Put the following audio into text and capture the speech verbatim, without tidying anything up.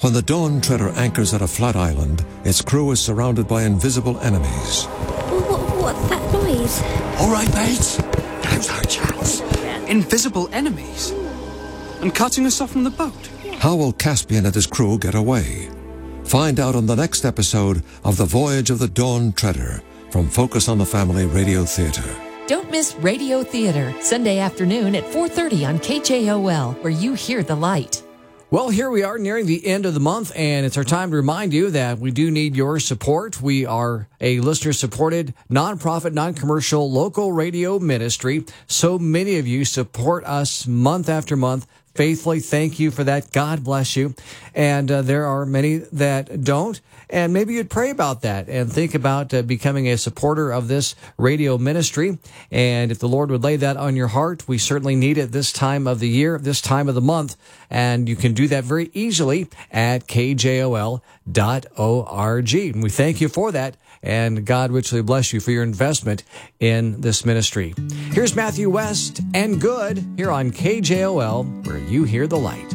When the Dawn Treader anchors at a flat island, its crew is surrounded by invisible enemies. What, what's that noise? All right, mates. Now's our chance. Invisible enemies? And cutting us off from the boat? How will Caspian and his crew get away? Find out on the next episode of The Voyage of the Dawn Treader from Focus on the Family Radio Theater. Don't miss Radio Theater, Sunday afternoon at four thirty on K J O L, where you hear the light. Well, here we are nearing the end of the month, and it's our time to remind you that we do need your support. We are a listener-supported, nonprofit, non-commercial, local radio ministry. So many of you support us month after month faithfully. Thank you for that. God bless you. And uh, there are many that don't. And maybe you'd pray about that and think about uh, becoming a supporter of this radio ministry. And if the Lord would lay that on your heart, we certainly need it this time of the year, this time of the month. And you can do that very easily at K J O L dot org. And we thank you for that. And God richly bless you for your investment in this ministry. Here's Matthew West and Good here on K J O L, where you hear the light.